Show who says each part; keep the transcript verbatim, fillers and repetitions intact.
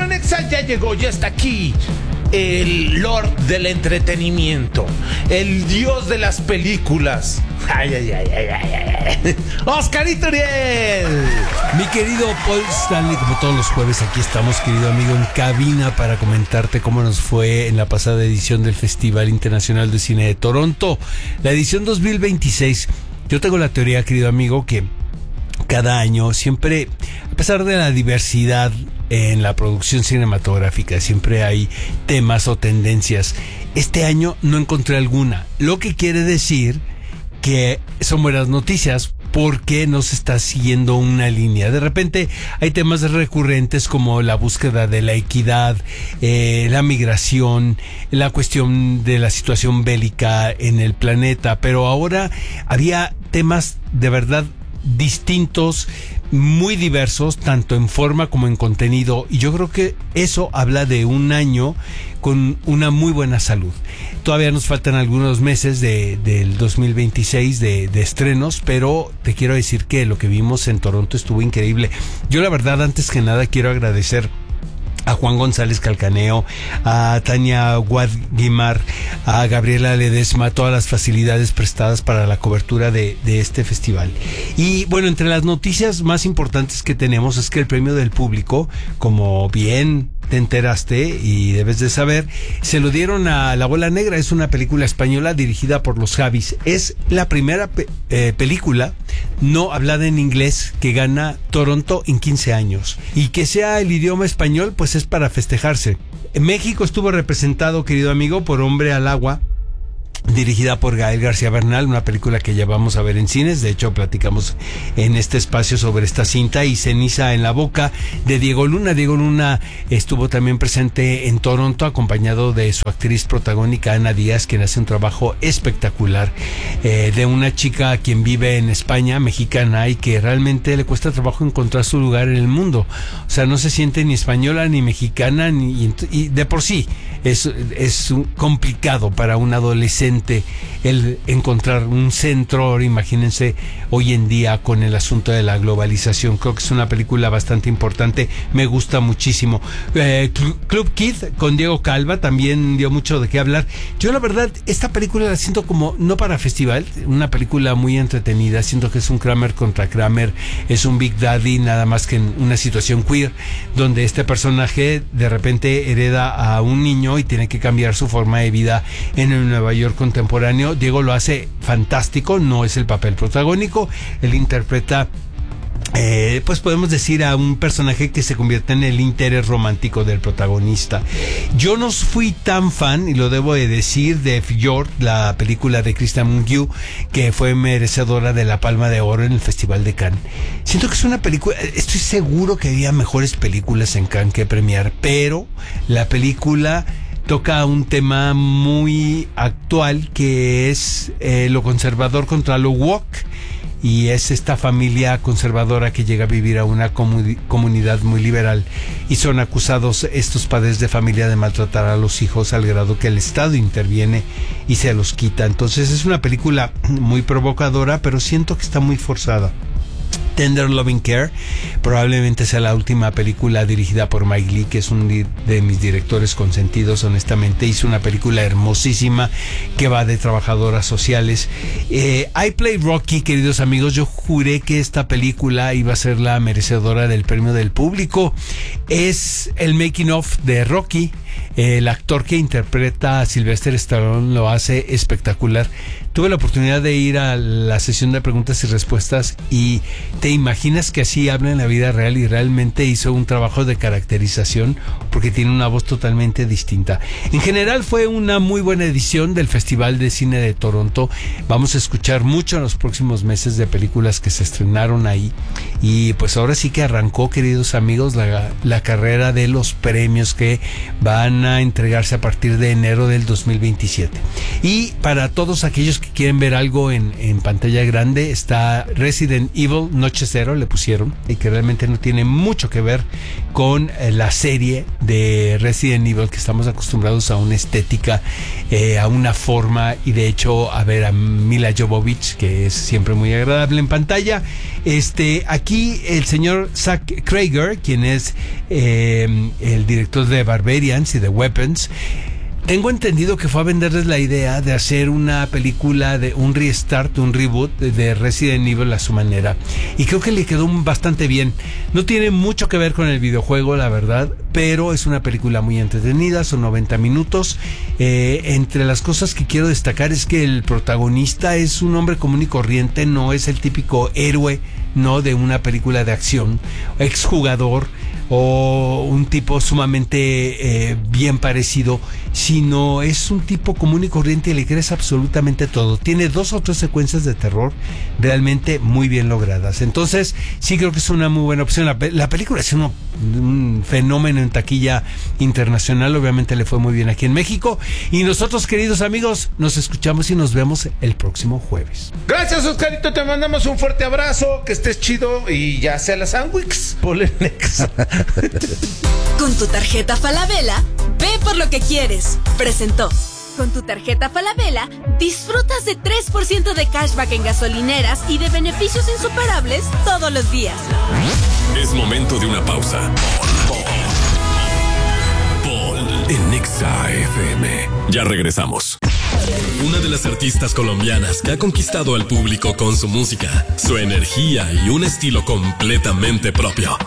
Speaker 1: bueno, Nexa ya llegó, ya está aquí. El Lord del entretenimiento, el dios de las películas. Ay, ay, ay, ay, ay, ay. Oscarito Uriel.
Speaker 2: Mi querido Paul Stanley, como todos los jueves, aquí estamos, querido amigo, en cabina para comentarte cómo nos fue en la pasada edición del Festival Internacional de Cine de Toronto, la edición dos mil veintiséis. Yo tengo la teoría, querido amigo, que cada año siempre, a pesar de la diversidad en la producción cinematográfica, siempre hay temas o tendencias. Este año no encontré alguna, lo que quiere decir que son buenas noticias, porque no se está siguiendo una línea. De repente hay temas recurrentes como la búsqueda de la equidad, eh, la migración, la cuestión de la situación bélica en el planeta, pero ahora había temas de verdad distintos, muy diversos, tanto en forma como en contenido, y yo creo que eso habla de un año con una muy buena salud. Todavía nos faltan algunos meses de, del dos mil veintiséis de, de estrenos, pero te quiero decir que lo que vimos en Toronto estuvo increíble. Yo la verdad, antes que nada, quiero agradecer a Juan González Calcaneo, a Tania Guadguimar, a Gabriela Ledesma, todas las facilidades prestadas para la cobertura de, de este festival. Y bueno, entre las noticias más importantes que tenemos es que el premio del público, como bien te enteraste y debes de saber, se lo dieron a La Bola Negra. Es una película española dirigida por los Javis. Es la primera pe- eh, película no hablada en inglés que gana Toronto en quince años. Y que sea el idioma español, pues es para festejarse. En México estuvo representado, querido amigo, por Hombre al Agua, dirigida por Gael García Bernal, una película que ya vamos a ver en cines. De hecho, platicamos en este espacio sobre esta cinta. Y Ceniza en la boca, de Diego Luna. Diego Luna estuvo también presente en Toronto, acompañado de su actriz protagónica Ana Díaz, quien hace un trabajo espectacular, eh, de una chica a quien vive en España, mexicana, y que realmente le cuesta trabajo encontrar su lugar en el mundo. O sea, no se siente ni española ni mexicana, ni, y de por sí es, es complicado para un adolescente el encontrar un centro. Imagínense hoy en día con el asunto de la globalización. Creo que es una película bastante importante, me gusta muchísimo. eh, Club Kid con Diego Calva también dio mucho de qué hablar. Yo la verdad esta película la siento como no para festival, una película muy entretenida. Siento que es un Kramer contra Kramer, es un Big Daddy, nada más que en una situación queer, donde este personaje de repente hereda a un niño y tiene que cambiar su forma de vida en el Nueva York contemporáneo. Diego lo hace fantástico, no es el papel protagónico, él interpreta Eh, pues podemos decir a un personaje que se convierte en el interés romántico del protagonista. Yo no fui tan fan, y lo debo de decir, de Fjord, la película de Christian Mungiu, que fue merecedora de la Palma de Oro en el Festival de Cannes. Siento que es una película, estoy seguro que había mejores películas en Cannes que premiar, pero la película toca un tema muy actual, que es eh, lo conservador contra lo woke. Y es esta familia conservadora que llega a vivir a una comu- comunidad muy liberal, y son acusados estos padres de familia de maltratar a los hijos al grado que el Estado interviene y se los quita. Entonces es una película muy provocadora, pero siento que está muy forzada. Tender Loving Care probablemente sea la última película dirigida por Mike Leigh, que es un de mis directores consentidos. Honestamente hizo una película hermosísima que va de trabajadoras sociales. eh, I Play Rocky, queridos amigos. Yo juré que esta película iba a ser la merecedora del premio del público. Es el making of de Rocky. El actor que interpreta a Sylvester Stallone lo hace espectacular. Tuve la oportunidad de ir a la sesión de preguntas y respuestas, y te imaginas que así habla en la vida real, y realmente hizo un trabajo de caracterización porque tiene una voz totalmente distinta. En general fue una muy buena edición del Festival de Cine de Toronto. Vamos a escuchar mucho en los próximos meses de películas que se estrenaron ahí, y pues ahora sí que arrancó, queridos amigos, la, la carrera de los premios que van a entregarse a partir de enero del dos mil veintisiete. Y para todos aquellos que quieren ver algo en, en pantalla grande, está Resident Evil Noche Cero, le pusieron, y que realmente no tiene mucho que ver con eh, la serie de Resident Evil, que estamos acostumbrados a una estética, eh, a una forma, y de hecho a ver a Mila Jovovich, que es siempre muy agradable en pantalla. Este, aquí el señor Zack Krager, quien es eh, el director de Barbarians y de Weapons, tengo entendido que fue a venderles la idea de hacer una película, de un restart, un reboot de Resident Evil a su manera. Y creo que le quedó bastante bien. No tiene mucho que ver con el videojuego, la verdad, pero es una película muy entretenida, son noventa minutos. Eh, entre las cosas que quiero destacar es que el protagonista es un hombre común y corriente, no es el típico héroe, no, de una película de acción, exjugador o un tipo sumamente eh, bien parecido, sino es un tipo común y corriente y le crees absolutamente todo. Tiene dos o tres secuencias de terror realmente muy bien logradas. Entonces sí creo que es una muy buena opción. La, la película es uno, un fenómeno en taquilla internacional, obviamente le fue muy bien aquí en México, y nosotros, queridos amigos, nos escuchamos y nos vemos el próximo jueves.
Speaker 1: Gracias, Oscarito, te mandamos un fuerte abrazo, que estés chido y ya sea la sándwich, Polenex.
Speaker 3: Con tu tarjeta Falabella, ve por lo que quieres. Presentó. Con tu tarjeta Falabella, disfrutas de tres por ciento de cashback en gasolineras y de beneficios insuperables todos los días.
Speaker 4: Es momento de una pausa. Paul en Exa F M. Ya regresamos. Una de las artistas colombianas que ha conquistado al público con su música, su energía y un estilo completamente propio.